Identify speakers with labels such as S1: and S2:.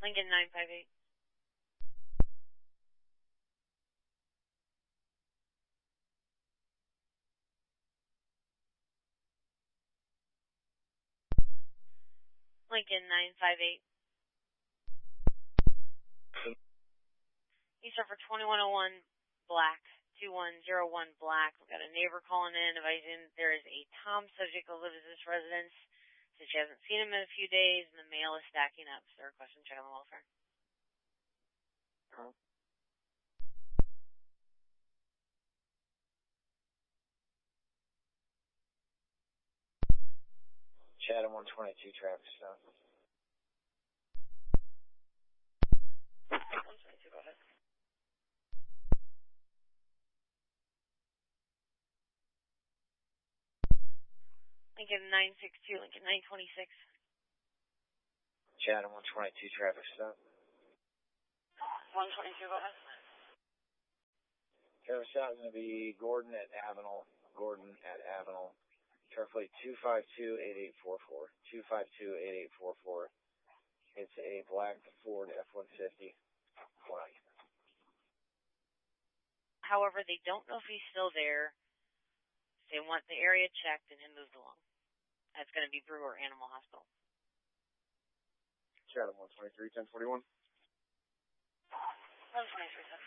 S1: Lincoln 958. Lincoln 958. You start for 2101 Black, 2101 Black. We've got a neighbor calling in, advising there is a Tom subject that lives at this residence. Since she hasn't seen him in a few days, and the mail is stacking up, so they're requesting check on the welfare.
S2: Chatham 122 traffic stop.
S1: 122, go ahead. Lincoln 962, Lincoln 926.
S2: Chatham 122 traffic stop.
S1: 122, go ahead.
S2: Traffic stop is going to be Gordon at Avenel. Traffic 252-8844. 252-8844. It's a black Ford F-150. Black.
S1: However, they don't know if he's still there. They want the area checked and him moved along. That's going to be Brewer Animal Hospital.
S2: Chatham 123, 1041.
S1: 123,